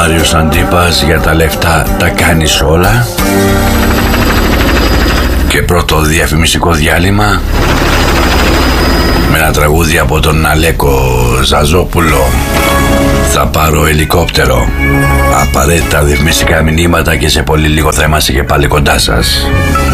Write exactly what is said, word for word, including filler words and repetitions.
Μάριος Αντίπας, για τα λεφτά τα κάνεις όλα. Και πρώτο διαφημιστικό διάλειμμα με ένα τραγούδι από τον Αλέκο Ζαζόπουλο. Θα πάρω ελικόπτερο. Απαραίτητα διαφημιστικά μηνύματα και σε πολύ λίγο θα είμαστε και πάλι κοντά σας.